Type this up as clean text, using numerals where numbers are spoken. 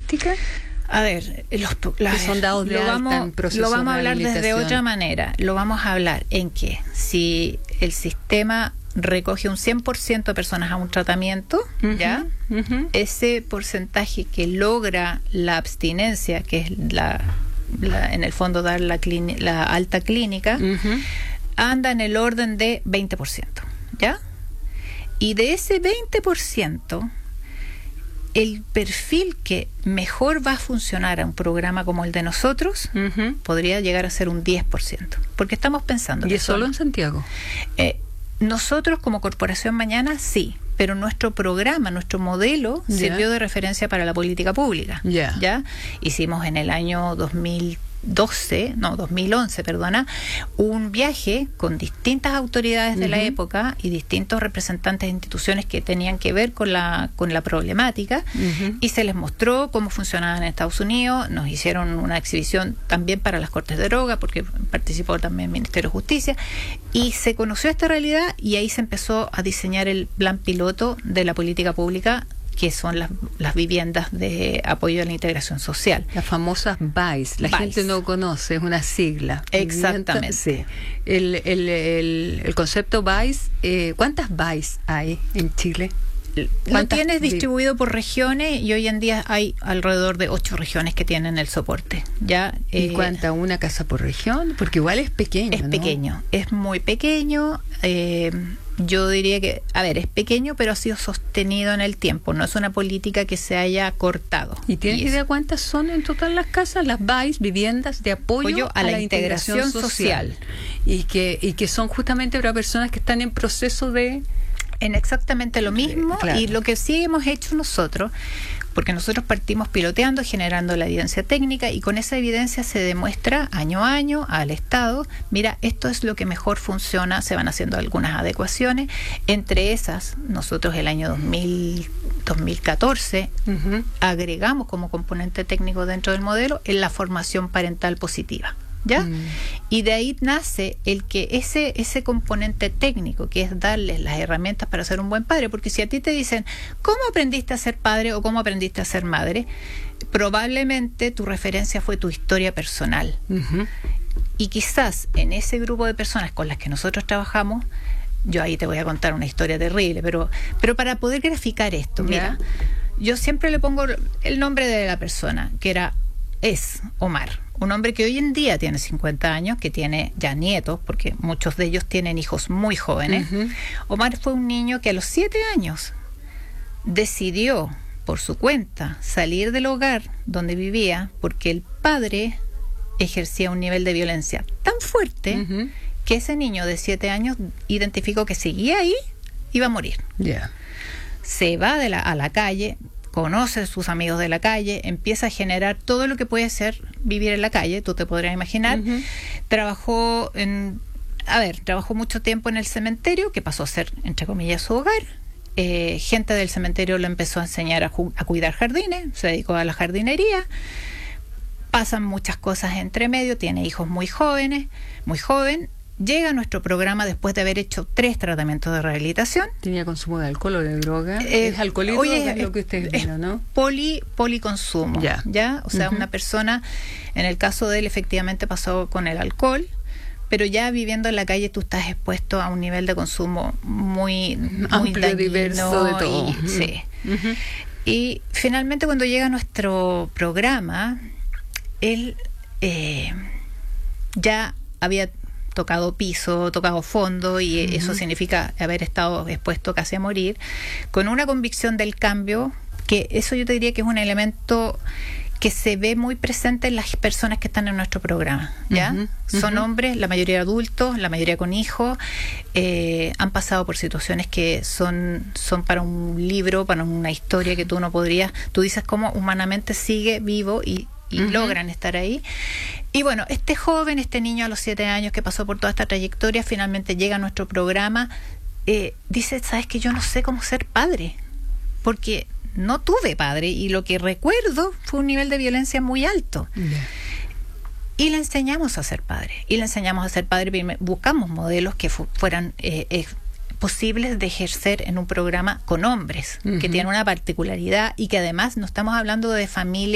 estadística? A ver, son dados de alta en proceso lo vamos a de hablar desde rehabilitación. otra manera. Lo vamos a hablar en que si el sistema recoge un 100% de personas a un tratamiento, ¿ya? Ese porcentaje que logra la abstinencia, que es en el fondo dar la alta clínica, anda en el orden de 20%, ¿ya? Y de ese 20%, el perfil que mejor va a funcionar a un programa como el de nosotros podría llegar a ser un 10%, porque estamos pensando... ¿Y es solo en Santiago? Nosotros como Corporación Mañana sí, pero nuestro programa, nuestro modelo sirvió de referencia para la política pública. ¿Ya? Hicimos en el año 2011, un viaje con distintas autoridades de la época y distintos representantes de instituciones que tenían que ver con la problemática, y se les mostró cómo funcionaban en Estados Unidos. Nos hicieron una exhibición también para las Cortes de Droga, porque participó también el Ministerio de Justicia, y se conoció esta realidad, y ahí se empezó a diseñar el plan piloto de la política pública, que son las viviendas de apoyo a la integración social. Las famosas VICE. La gente no conoce, es una sigla. Exactamente. Sí. El concepto VICE, ¿cuántas VICE hay en Chile? Lo tienes distribuido por regiones, y hoy en día hay alrededor de 8 regiones que tienen el soporte. ¿Ya? ¿Y cuánta? ¿Una casa por región? Porque igual es pequeño, Es pequeño, es muy pequeño. Yo diría que, es pequeño, pero ha sido sostenido en el tiempo. No es una política que se haya cortado. ¿Y tienes idea cuántas son en total las casas, las VICE, viviendas de apoyo a la integración social? Y que son justamente para personas que están en proceso de... En exactamente lo mismo, claro. Y lo que sí hemos hecho nosotros, porque nosotros partimos piloteando, generando la evidencia técnica, y con esa evidencia se demuestra año a año al Estado, mira, esto es lo que mejor funciona. Se van haciendo algunas adecuaciones. Entre esas, nosotros el año 2014 agregamos como componente técnico dentro del modelo en la formación parental positiva. ¿Ya? Y de ahí nace el que ese componente técnico, que es darles las herramientas para ser un buen padre, porque si a ti te dicen ¿cómo aprendiste a ser padre o cómo aprendiste a ser madre?, probablemente tu referencia fue tu historia personal. Y quizás en ese grupo de personas con las que nosotros trabajamos, yo ahí te voy a contar una historia terrible, pero para poder graficar esto, mira, yo siempre le pongo el nombre de la persona, que es Omar. Un hombre que hoy en día tiene 50 años, que tiene ya nietos, porque muchos de ellos tienen hijos muy jóvenes. Omar fue un niño que a los 7 años decidió por su cuenta salir del hogar donde vivía, porque el padre ejercía un nivel de violencia tan fuerte que ese niño de 7 años identificó que seguía ahí, iba a morir. Se va a la calle, conoce a sus amigos de la calle, empieza a generar todo lo que puede ser vivir en la calle, tú te podrás imaginar. Trabajó mucho tiempo en el cementerio, que pasó a ser, entre comillas, su hogar. Gente del cementerio lo empezó a enseñar a cuidar jardines, se dedicó a la jardinería. Pasan muchas cosas entre medio, tiene hijos muy joven. Llega a nuestro programa después de haber hecho 3 tratamientos de rehabilitación. ¿Tenía consumo de alcohol o de droga? ¿Es alcoholismo? Es lo que ustedes vieron, ¿no? Policonsumo. ¿Ya? O sea, una persona, en el caso de él, efectivamente pasó con el alcohol, pero ya viviendo en la calle tú estás expuesto a un nivel de consumo muy amplio, diverso de todo. Y finalmente, cuando llega a nuestro programa, él ya había tocado piso, tocado fondo, y eso significa haber estado expuesto casi a morir, con una convicción del cambio, que eso yo te diría que es un elemento que se ve muy presente en las personas que están en nuestro programa, ¿ya? Son hombres, la mayoría adultos, la mayoría con hijos, han pasado por situaciones que son para un libro, para una historia que tú dices cómo humanamente sigue vivo y logran estar ahí. Y bueno, este niño a los 7 años que pasó por toda esta trayectoria, finalmente llega a nuestro programa, dice, ¿sabes qué? Yo no sé cómo ser padre, porque no tuve padre, y lo que recuerdo fue un nivel de violencia muy alto. Y le enseñamos a ser padre, buscamos modelos que fueran posibles de ejercer en un programa con hombres, que tienen una particularidad, y que además no estamos hablando de familias